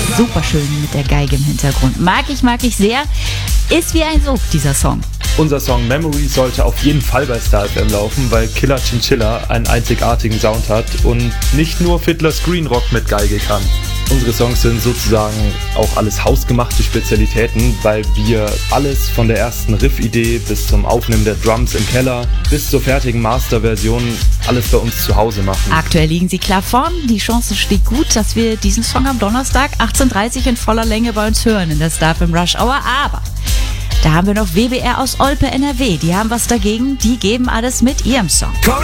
Super schön mit der Geige im Hintergrund. Mag ich sehr. Ist wie ein Sog, dieser Song. Unser Song Memory sollte auf jeden Fall bei Star FM laufen, weil Killer Chinchilla einen einzigartigen Sound hat und nicht nur Fiddler's Green Rock mit Geige kann. Unsere Songs sind sozusagen auch alles hausgemachte Spezialitäten, weil wir alles von der ersten Riff-Idee bis zum Aufnehmen der Drums im Keller bis zur fertigen Master-Version alles bei uns zu Hause machen. Aktuell liegen sie klar vorn. Die Chance steht gut, dass wir diesen Song am Donnerstag 18:30 in voller Länge bei uns hören in der Star FM Rush Hour. Aber da haben wir noch WBR aus Olpe, NRW. Die haben was dagegen. Die geben alles mit ihrem Song.